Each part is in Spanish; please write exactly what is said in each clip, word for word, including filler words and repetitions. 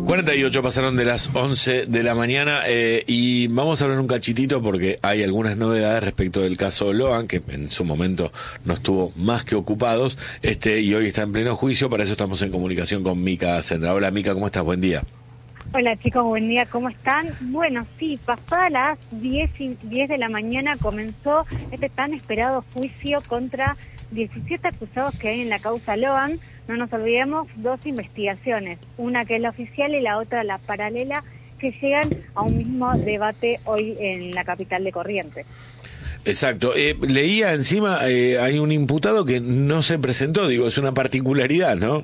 cuarenta y ocho pasaron de las once de la mañana eh, y vamos a hablar un cachitito porque hay algunas novedades respecto del caso Loan, que en su momento no estuvo más que ocupados, este y hoy está en pleno juicio. Para eso estamos en comunicación con Mica Sendra. Hola Mica, ¿cómo estás? Buen día. Hola chicos, buen día, ¿cómo están? Bueno, sí, pasadas las diez de la mañana comenzó este tan esperado juicio contra diecisiete acusados que hay en la causa Loan. No nos olvidemos, dos investigaciones, una que es la oficial y la otra la paralela, que llegan a un mismo debate hoy en la capital de Corrientes. Exacto. Eh, leía encima, eh, hay un imputado que no se presentó, digo, es una particularidad, ¿no?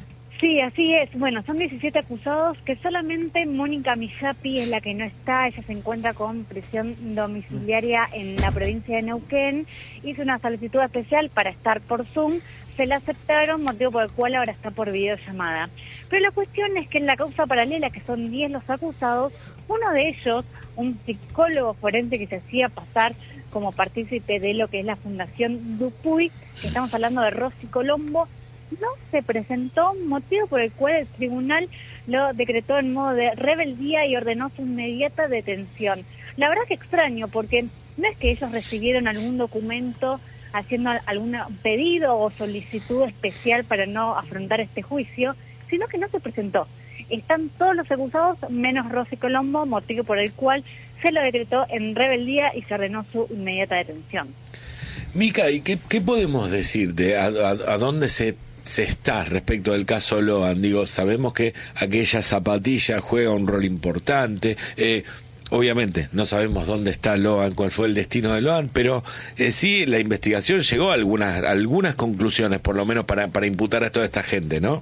Sí, así es. Bueno, son diecisiete acusados, que solamente Mónica Millapi es la que no está. Ella se encuentra con prisión domiciliaria en la provincia de Neuquén. Hizo una solicitud especial para estar por Zoom. Se la aceptaron, motivo por el cual ahora está por videollamada. Pero la cuestión es que en la causa paralela, que son diez los acusados, uno de ellos, un psicólogo forense que se hacía pasar como partícipe de lo que es la Fundación Dupuy, que estamos hablando de Rosy Colombo, no se presentó, motivo por el cual el tribunal lo decretó en modo de rebeldía y ordenó su inmediata detención. La verdad que extraño, porque no es que ellos recibieron algún documento haciendo algún pedido o solicitud especial para no afrontar este juicio, sino que no se presentó. Están todos los acusados menos Rosy Colombo, motivo por el cual se lo decretó en rebeldía y se ordenó su inmediata detención. Mica, ¿y qué, qué podemos decir de a, a, a dónde se se está respecto del caso Loan? Digo, sabemos que aquella zapatilla juega un rol importante, eh, obviamente no sabemos dónde está Loan, cuál fue el destino de Loan, pero eh, sí, la investigación llegó a algunas, algunas conclusiones, por lo menos para, para imputar a toda esta gente, ¿no?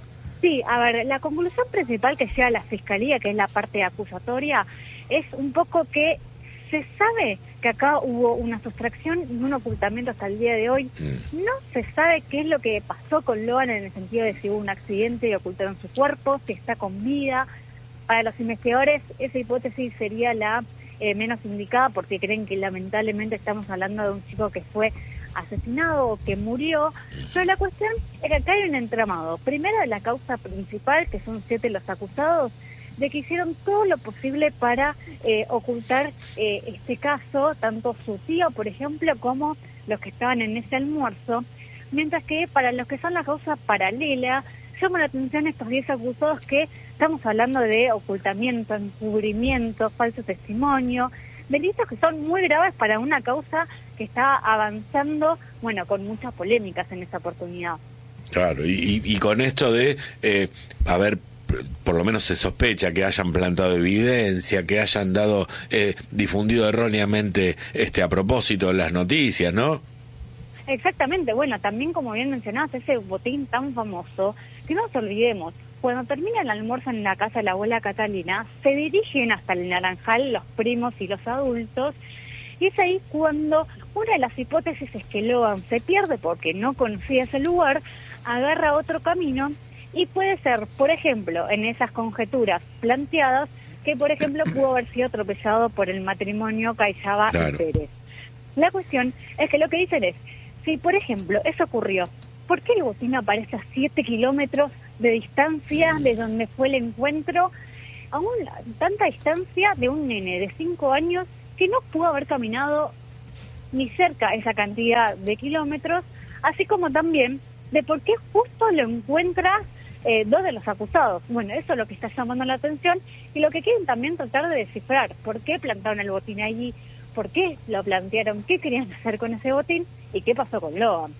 Sí, a ver, la conclusión principal que llega a la Fiscalía, que es la parte acusatoria, es un poco que se sabe que acá hubo una sustracción y un ocultamiento hasta el día de hoy. Mm. No se sabe qué es lo que pasó con Loan en el sentido de si hubo un accidente y ocultaron su cuerpo, si está con vida. Para los investigadores esa hipótesis sería la eh, menos indicada, porque creen que lamentablemente estamos hablando de un chico que fue asesinado o que murió. Pero la cuestión es que acá hay un entramado. Primero, la causa principal, que son siete los acusados, de que hicieron todo lo posible para eh, ocultar eh, este caso, tanto su tío, por ejemplo, como los que estaban en ese almuerzo, mientras que para los que son la causa paralela, llama la atención estos diez acusados que estamos hablando de ocultamiento, encubrimiento, falso testimonio, delitos que son muy graves para una causa que está avanzando, bueno, con muchas polémicas en esta oportunidad. Claro, y, y, y con esto de eh, haber por lo menos se sospecha que hayan plantado evidencia, que hayan dado, eh, difundido erróneamente este a propósito las noticias, ¿no? Exactamente, bueno, también como bien mencionabas, ese botín tan famoso, que no nos olvidemos, cuando termina el almuerzo en la casa de la abuela Catalina, se dirigen hasta el Naranjal los primos y los adultos, y es ahí cuando una de las hipótesis es que Loan se pierde porque no conocía ese lugar, agarra otro camino. Y puede ser, por ejemplo, en esas conjeturas planteadas, que por ejemplo pudo haber sido atropellado por el matrimonio Cayaba claro. y Pérez. La cuestión es que lo que dicen es, si por ejemplo eso ocurrió, ¿por qué el botín aparece a siete kilómetros de distancia de donde fue el encuentro? A una, tanta distancia de un nene de cinco años que no pudo haber caminado ni cerca esa cantidad de kilómetros, así como también de por qué justo lo encuentra Eh, dos de los acusados. Bueno, eso es lo que está llamando la atención y lo que quieren también tratar de descifrar. ¿Por qué plantaron el botín allí? ¿Por qué lo plantearon? ¿Qué querían hacer con ese botín? ¿Y qué pasó con Loan?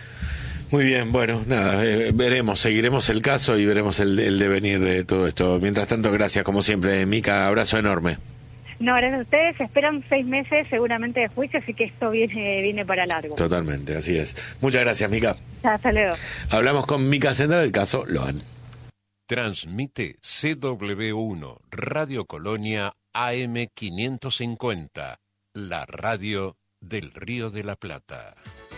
Muy bien, bueno, nada, eh, veremos, seguiremos el caso y veremos el, el devenir de todo esto. Mientras tanto, gracias como siempre, Mica, abrazo enorme. No, gracias a ustedes, se esperan seis meses seguramente de juicio, así que esto viene viene para largo. Totalmente, así es. Muchas gracias, Mica. Hasta luego. Hablamos con Mica Sendra del caso Loan. Transmite C W uno Radio Colonia A M quinientos cincuenta, la radio del Río de la Plata.